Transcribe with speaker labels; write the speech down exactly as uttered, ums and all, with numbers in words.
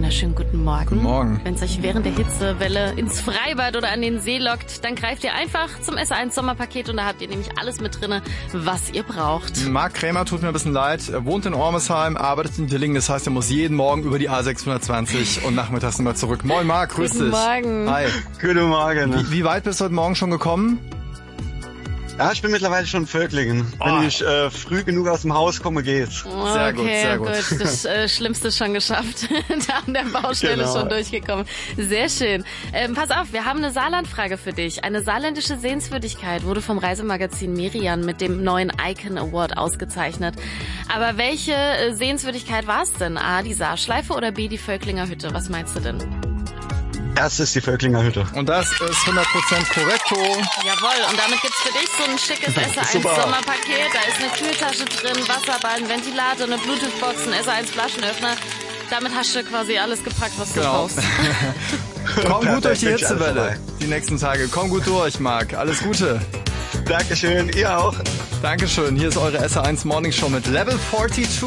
Speaker 1: wunderschönen guten Morgen.
Speaker 2: Guten Morgen.
Speaker 1: Wenn es euch während der Hitzewelle ins Freibad oder an den See lockt, dann greift ihr einfach zum S eins Sommerpaket und da habt ihr nämlich alles mit drinne, was ihr braucht.
Speaker 2: Marc Krämer tut mir ein bisschen leid. Er wohnt in Ormesheim, arbeitet in Dillingen. Das heißt, er muss jeden Morgen über die A sechshundertzwanzig und nachmittags immer zurück. Moin Marc, grüß
Speaker 1: Guten
Speaker 2: dich.
Speaker 1: Morgen.
Speaker 2: Hi.
Speaker 3: Guten Morgen.
Speaker 2: Wie, wie weit bist du heute Morgen schon gekommen?
Speaker 3: Ja, ich bin mittlerweile schon in Völklingen.
Speaker 2: Oh.
Speaker 3: Wenn ich äh, früh genug aus dem Haus komme, geht's.
Speaker 1: Oh,
Speaker 2: Sehr
Speaker 1: okay,
Speaker 2: gut, sehr gut.
Speaker 1: gut. Das äh, Schlimmste schon geschafft. Da an der Baustelle
Speaker 3: Genau.
Speaker 1: schon durchgekommen. Sehr schön. Ähm, pass auf, wir haben eine Saarlandfrage für dich. Eine saarländische Sehenswürdigkeit wurde vom Reisemagazin Merian mit dem neuen Icon Award ausgezeichnet. Aber welche äh, Sehenswürdigkeit war es denn? A, die Saarschleife oder B, die Völklinger Hütte? Was meinst du denn?
Speaker 3: Erst ist die Völklinger Hütte.
Speaker 2: Und das ist hundert Prozent korrekto.
Speaker 1: Jawohl, und damit gibt's für dich so ein schickes S A eins
Speaker 3: Super.
Speaker 1: Sommerpaket. Da ist eine Kühltasche drin, Wasserball, ein Ventilator, eine Bluetooth-Box, ein S A eins Flaschenöffner. Damit hast du quasi alles gepackt, was du
Speaker 2: Genau.
Speaker 1: brauchst.
Speaker 2: Komm gut durch die
Speaker 3: Perfekt, alles
Speaker 2: Hitzewelle.
Speaker 3: dabei.
Speaker 2: Die nächsten Tage. Komm gut durch, Marc. Alles Gute.
Speaker 3: Dankeschön, ihr auch.
Speaker 2: Dankeschön. Hier ist eure S A eins Morning Show mit Level zweiundvierzig.